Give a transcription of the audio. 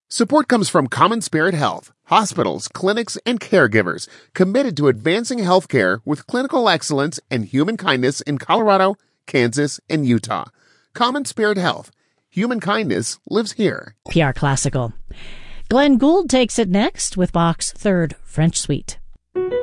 Support comes from Common Spirit Health, hospitals, clinics, and caregivers committed to advancing healthcare with clinical excellence and human kindness in Colorado, Kansas, and Utah. Common Spirit Health. Human kindness lives here. PR Classical. Glenn Gould takes it next with Bach's Third French Suite.